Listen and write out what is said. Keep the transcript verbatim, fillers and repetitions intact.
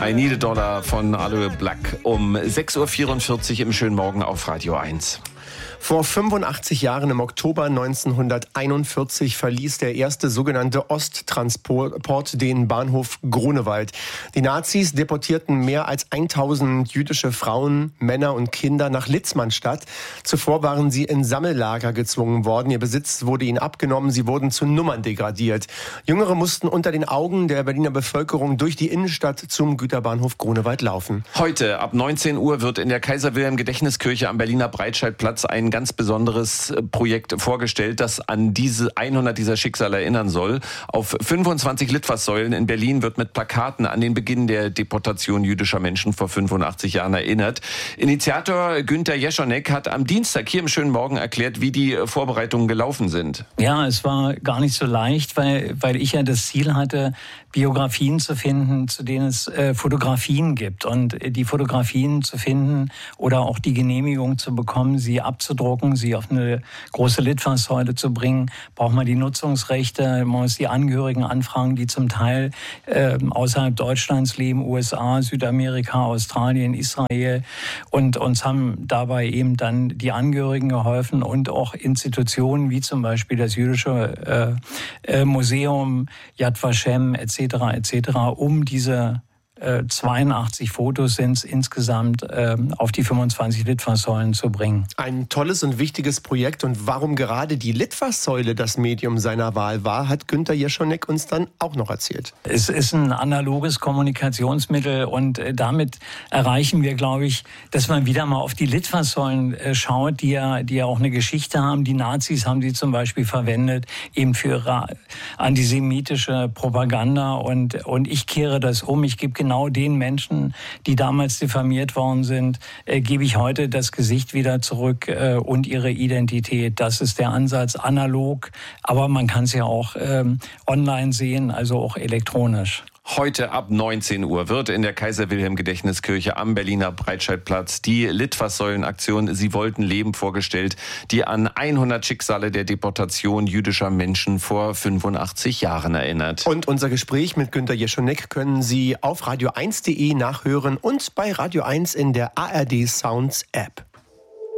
I Need a Dollar von Aloe Black um sechs Uhr vierundvierzig im schönen Morgen auf Radio eins. Vor fünfundachtzig Jahren, im Oktober neunzehnhunderteinundvierzig, verließ der erste sogenannte Osttransport den Bahnhof Grunewald. Die Nazis deportierten mehr als tausend jüdische Frauen, Männer und Kinder nach Litzmannstadt. Zuvor waren sie in Sammellager gezwungen worden. Ihr Besitz wurde ihnen abgenommen. Sie wurden zu Nummern degradiert. Jüngere mussten unter den Augen der Berliner Bevölkerung durch die Innenstadt zum Güterbahnhof Grunewald laufen. Heute ab neunzehn Uhr wird in der Kaiser-Wilhelm-Gedächtniskirche am Berliner Breitscheidplatz ein ganz besonderes Projekt vorgestellt, das an diese hundert dieser Schicksale erinnern soll. Auf fünfundzwanzig Litfaßsäulen in Berlin wird mit Plakaten an den Beginn der Deportation jüdischer Menschen vor fünfundachtzig Jahren erinnert. Initiator Günter Jeschonek hat am Dienstag hier im schönen Morgen erklärt, wie die Vorbereitungen gelaufen sind. Ja, es war gar nicht so leicht, weil, weil ich ja das Ziel hatte, Biografien zu finden, zu denen es äh, Fotografien gibt. Und äh, die Fotografien zu finden oder auch die Genehmigung zu bekommen, sie abzudrucken, sie auf eine große Litfaßsäule zu bringen, braucht man die Nutzungsrechte, man muss die Angehörigen anfragen, die zum Teil äh, außerhalb Deutschlands leben, U S A, Südamerika, Australien, Israel. Und uns haben dabei eben dann die Angehörigen geholfen und auch Institutionen wie zum Beispiel das Jüdische äh, äh, Museum, Yad Vashem et cetera et cetera, um diese äh, zweiundachtzig Fotos sind es insgesamt äh, auf die fünfundzwanzig Litfaßsäulen zu bringen. Ein tolles und wichtiges Projekt. Und warum gerade die Litfaßsäule das Medium seiner Wahl war, hat Günter Jeschonek uns dann auch noch erzählt. Es ist ein analoges Kommunikationsmittel und äh, damit erreichen wir, glaube ich, dass man wieder mal auf die Litfaßsäulen äh, schaut, die ja, die ja auch eine Geschichte haben. Die Nazis haben die zum Beispiel verwendet, eben für ihre antisemitische Propaganda. Und, und ich kehre das um. Ich gebe genau den Menschen, die damals diffamiert worden sind, äh, gebe ich heute das Gesicht wieder zurück äh, und ihre Identität. Das ist der Ansatz, analog, aber man kann es ja auch ähm, online sehen, also auch elektronisch. Heute ab neunzehn Uhr wird in der Kaiser-Wilhelm-Gedächtniskirche am Berliner Breitscheidplatz die Litfaßsäulen-Aktion Sie wollten leben vorgestellt, die an hundert Schicksale der Deportation jüdischer Menschen vor fünfundachtzig Jahren erinnert. Und unser Gespräch mit Günter Jeschonek können Sie auf radio eins punkt de nachhören und bei Radio eins in der A R D Sounds App.